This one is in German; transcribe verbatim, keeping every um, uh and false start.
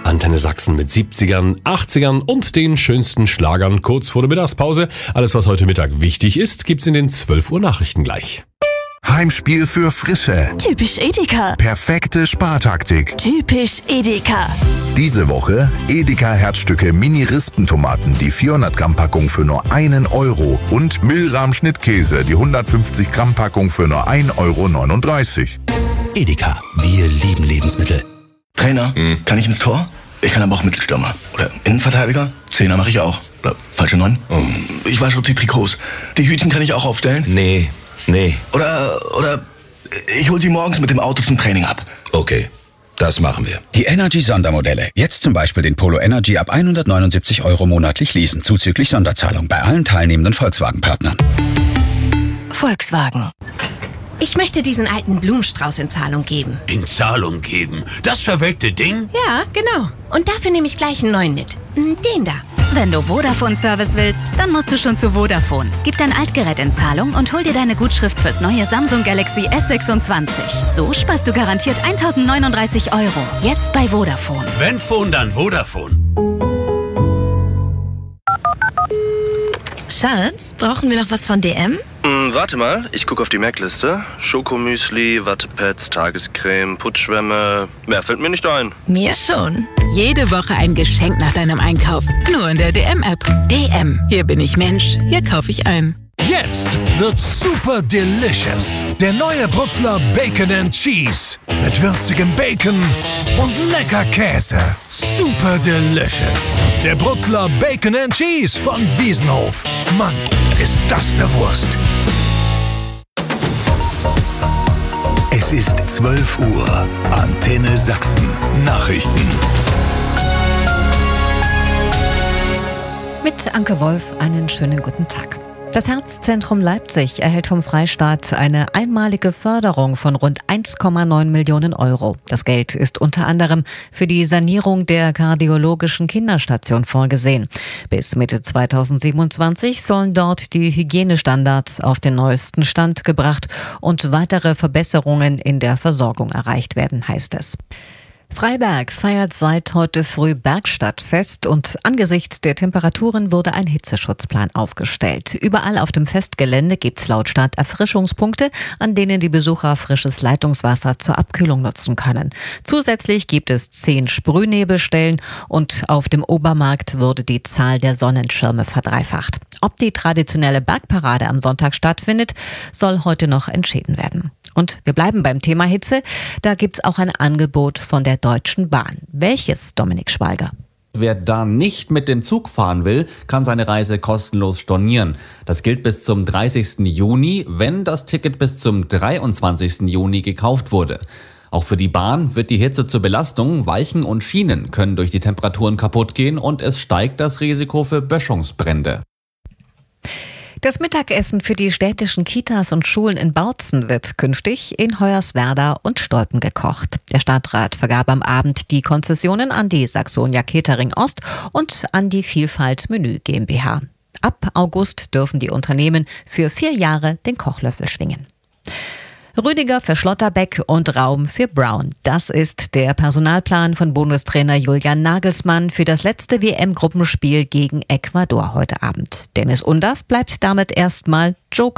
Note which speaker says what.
Speaker 1: Antenne Sachsen mit siebzigern, achtzigern und den schönsten Schlagern kurz vor der Mittagspause. Alles, was heute Mittag wichtig ist, gibt's in den zwölf Uhr Nachrichten gleich.
Speaker 2: Heimspiel für Frische.
Speaker 3: Typisch Edeka.
Speaker 2: Perfekte Spartaktik.
Speaker 3: Typisch Edeka.
Speaker 2: Diese Woche Edeka Herzstücke Mini-Rispentomaten, die vierhundert Gramm Packung für nur einen Euro und Milram Schnittkäse, die hundertfünfzig Gramm Packung für nur ein Euro neununddreißig.
Speaker 4: Edeka, wir lieben Lebensmittel.
Speaker 5: Trainer, mhm. kann ich ins Tor? Ich kann aber auch Mittelstürmer. Oder Innenverteidiger? Zehner mache ich auch. Oder falsche Neun? Oh. Ich wasche die Trikots. Die Hütchen kann ich auch aufstellen?
Speaker 4: Nee, nee.
Speaker 5: Oder, oder ich hol sie morgens mit dem Auto zum Training ab.
Speaker 4: Okay, das machen wir.
Speaker 6: Die Energy-Sondermodelle. Jetzt zum Beispiel den Polo Energy ab hundertneunundsiebzig Euro monatlich leasen, zuzüglich Sonderzahlung bei allen teilnehmenden Volkswagen-Partnern.
Speaker 3: Volkswagen. Ich möchte diesen alten Blumenstrauß in Zahlung geben.
Speaker 7: In Zahlung geben? Das verwelkte Ding?
Speaker 3: Ja, genau. Und dafür nehme ich gleich einen neuen mit. Den da.
Speaker 8: Wenn du Vodafone-Service willst, dann musst du schon zu Vodafone. Gib dein Altgerät in Zahlung und hol dir deine Gutschrift fürs neue Samsung Galaxy S sechsundzwanzig. So sparst du garantiert tausendneununddreißig Euro. Jetzt bei Vodafone.
Speaker 7: Wenn Phone, dann Vodafone.
Speaker 3: Schatz, brauchen wir noch was von D M?
Speaker 9: Hm, warte mal, ich gucke auf die Merkliste. Schokomüsli, Wattepads, Tagescreme, Putzschwämme. Mehr fällt mir nicht ein.
Speaker 3: Mir schon.
Speaker 10: Jede Woche ein Geschenk nach deinem Einkauf. Nur in der D M-App. D M. Hier bin ich Mensch. Hier kaufe ich ein.
Speaker 11: Jetzt wird super delicious. Der neue Brutzler Bacon and Cheese. Mit würzigem Bacon und lecker Käse. Super delicious. Der Brutzler Bacon and Cheese von Wiesenhof. Mann, ist das eine Wurst.
Speaker 2: Es ist zwölf Uhr. Antenne Sachsen. Nachrichten.
Speaker 12: Mit Anke Wolf einen schönen guten Tag. Das Herzzentrum Leipzig erhält vom Freistaat eine einmalige Förderung von rund eins Komma neun Millionen Euro. Das Geld ist unter anderem für die Sanierung der kardiologischen Kinderstation vorgesehen. Bis Mitte zweitausendsiebenundzwanzig sollen dort die Hygienestandards auf den neuesten Stand gebracht und weitere Verbesserungen in der Versorgung erreicht werden, heißt es. Freiberg feiert seit heute früh Bergstadtfest und angesichts der Temperaturen wurde ein Hitzeschutzplan aufgestellt. Überall auf dem Festgelände gibt es laut Stadt Erfrischungspunkte, an denen die Besucher frisches Leitungswasser zur Abkühlung nutzen können. Zusätzlich gibt es zehn Sprühnebelstellen und auf dem Obermarkt wurde die Zahl der Sonnenschirme verdreifacht. Ob die traditionelle Bergparade am Sonntag stattfindet, soll heute noch entschieden werden. Und wir bleiben beim Thema Hitze. Da gibt's auch ein Angebot von der Deutschen Bahn. Welches, Dominik Schweiger?
Speaker 13: Wer da nicht mit dem Zug fahren will, kann seine Reise kostenlos stornieren. Das gilt bis zum dreißigsten Juni, wenn das Ticket bis zum dreiundzwanzigsten Juni gekauft wurde. Auch für die Bahn wird die Hitze zur Belastung. Weichen und Schienen können durch die Temperaturen kaputt gehen und es steigt das Risiko für Böschungsbrände.
Speaker 12: Das Mittagessen für die städtischen Kitas und Schulen in Bautzen wird künftig in Hoyerswerda und Stolpen gekocht. Der Stadtrat vergab am Abend die Konzessionen an die Saxonia Catering Ost und an die Vielfalt Menü GmbH. Ab August dürfen die Unternehmen für vier Jahre den Kochlöffel schwingen. Rüdiger für Schlotterbeck und Raum für Brown. Das ist der Personalplan von Bundestrainer Julian Nagelsmann für das letzte W M-Gruppenspiel gegen Ecuador heute Abend. Dennis Undaff bleibt damit erstmal Joker.